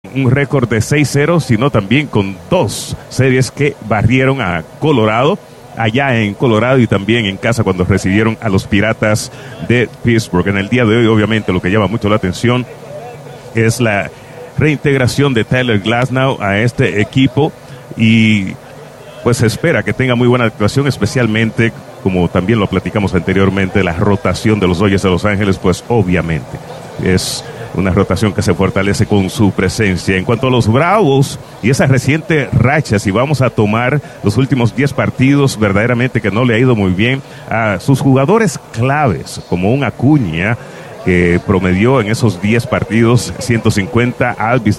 un récord de 6-0, sino también con 2 series que barrieron a Colorado, allá en Colorado y también en casa cuando recibieron a los Piratas de Pittsburgh. En el día de hoy, obviamente, lo que llama mucho la atención es la reintegración de Tyler Glasnow a este equipo y pues se espera que tenga muy buena actuación, especialmente, como también lo platicamos anteriormente, la rotación de los Dodgers de Los Ángeles, pues obviamente es una rotación que se fortalece con su presencia. En cuanto a los Bravos y esa reciente racha, si vamos a tomar los últimos 10 partidos, verdaderamente que no le ha ido muy bien a sus jugadores claves, como un Acuña, que promedió en esos 10 partidos 150, Alvis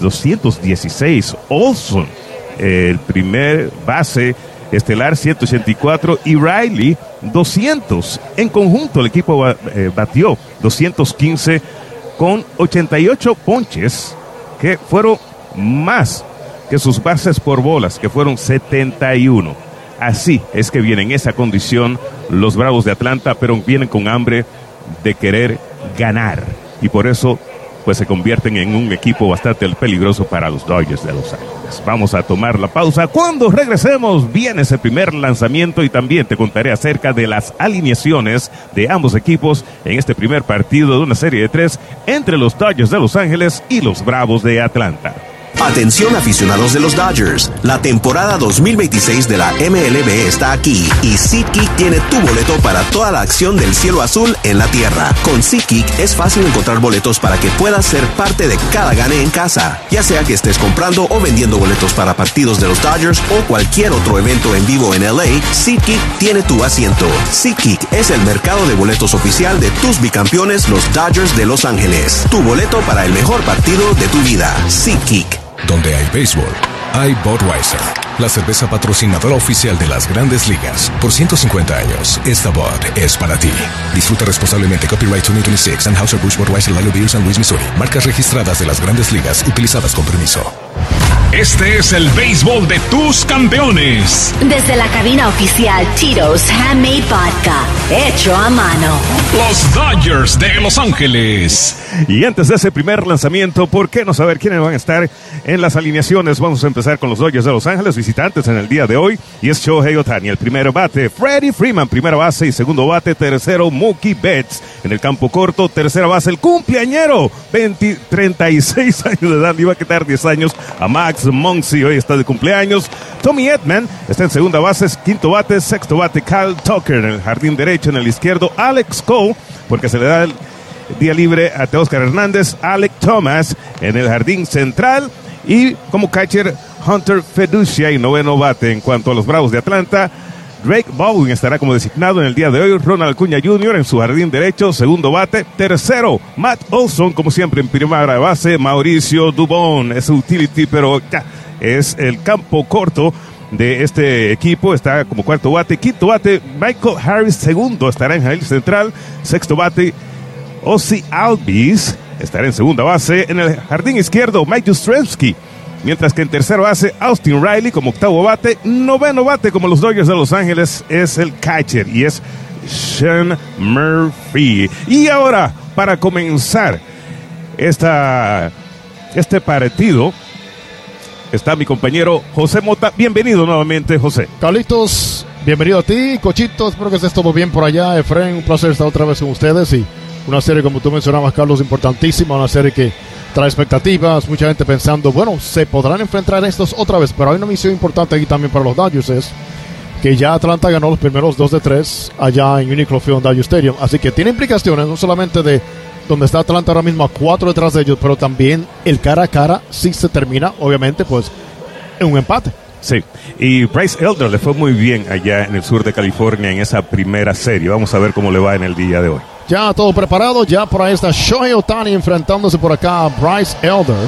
216, Olson, el primer base estelar, 184, y Riley 200. En conjunto el equipo batió 215 con 88 ponches, que fueron más que sus bases por bolas, que fueron 71. Así es que vienen en esa condición los Bravos de Atlanta, pero vienen con hambre de querer ganar, y por eso pues se convierten en un equipo bastante peligroso para los Dodgers de Los Ángeles. Vamos a tomar la pausa. Cuando regresemos viene ese primer lanzamiento y también te contaré acerca de las alineaciones de ambos equipos en este primer partido de una serie de 3 entre los Dodgers de Los Ángeles y los Bravos de Atlanta. Atención aficionados de los Dodgers, la temporada 2026 de la MLB está aquí y SeatGeek tiene tu boleto para toda la acción del cielo azul en la tierra. Con SeatGeek es fácil encontrar boletos para que puedas ser parte de cada gane en casa, ya sea que estés comprando o vendiendo boletos para partidos de los Dodgers o cualquier otro evento en vivo en LA. SeatGeek tiene tu asiento. SeatGeek es el mercado de boletos oficial de tus bicampeones, los Dodgers de Los Ángeles. Tu boleto para el mejor partido de tu vida. SeatGeek. Donde hay béisbol, hay Budweiser, la cerveza patrocinadora oficial de las Grandes Ligas. Por 150 años, esta Bud es para ti. Disfruta responsablemente. Copyright 2026, Anheuser-Busch Budweiser, Lilo Beer, San Luis, Missouri. Marcas registradas de las Grandes Ligas, utilizadas con permiso. Este es el béisbol de tus campeones. Desde la cabina oficial, Tito's Handmade Vodka, hecho a mano. Los Dodgers de Los Ángeles. Y antes de ese primer lanzamiento, ¿por qué no saber quiénes van a estar en las alineaciones? Vamos a empezar con los Dodgers de Los Ángeles, visitantes en el día de hoy, y es Shohei Ohtani. El primer bate, Freddie Freeman, primera base, y segundo bate, tercero, Mookie Betts. En el campo corto, tercera base, el cumpleañero, 36 años de edad, le iba a quitar 10 años a Max Muncy, hoy está de cumpleaños. Tommy Edman está en segunda base, quinto bate, sexto bate, Kyle Tucker. En el jardín derecho, en el izquierdo, Alex Cole, porque se le da el día libre a Teóscar Hernández. Alec Thomas en el jardín central, y como catcher, Hunter Feducia, y noveno bate. En cuanto a los Bravos de Atlanta, Drake Baldwin estará como designado en el día de hoy. Ronald Acuña Jr. en su jardín derecho, segundo bate. Tercero, Matt Olson, como siempre en primera base. Mauricio Dubón es utility, pero ya es el campo corto de este equipo. Está como cuarto bate. Quinto bate, Michael Harris, segundo, estará en jardín central. Sexto bate, Ozzy Albies estará en segunda base. En el jardín izquierdo, Mike Yastrzemski. Mientras que en tercera base, Austin Riley como octavo bate. Noveno bate, como los Dodgers de Los Ángeles, es el catcher, y es Sean Murphy. Y ahora, para comenzar este partido, está mi compañero José Mota. Bienvenido nuevamente, José. Carlitos, bienvenido a ti, Cochito. Espero que estés todo bien por allá. Efraín, un placer estar otra vez con ustedes. Y una serie, como tú mencionabas, Carlos, importantísima. Una serie que trae expectativas. Mucha gente pensando, bueno, se podrán enfrentar estos otra vez. Pero hay una misión importante aquí también para los Dodgers. Es que ya Atlanta ganó los primeros 2 de 3 allá en Uniqlo Field Dodger Stadium. Así que tiene implicaciones, no solamente de donde está Atlanta ahora mismo a 4 detrás de ellos, pero también el cara a cara si se termina, obviamente, pues en un empate. Sí, y Bryce Elder le fue muy bien allá en el sur de California en esa primera serie. Vamos a ver cómo le va en el día de hoy. Ya todo preparado, ya por ahí está Shohei Ohtani enfrentándose por acá a Bryce Elder.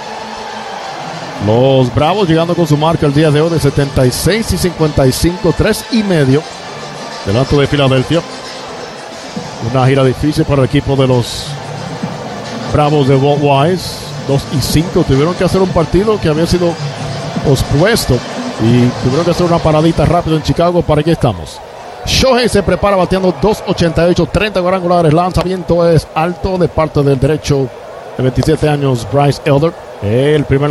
Los Bravos llegando con su marca el día de hoy de 76 y 55, 3.5 delante de Filadelfia. Una gira difícil para el equipo de los Bravos de Walt Weiss. 2-5, tuvieron que hacer un partido que había sido pospuesto y tuvieron que hacer una paradita rápido en Chicago. Para aquí estamos. Shohei se prepara bateando 2.88, 30 cuadrangulares. Lanzamiento es alto de parte del derecho de 27 años, Bryce Elder. El primer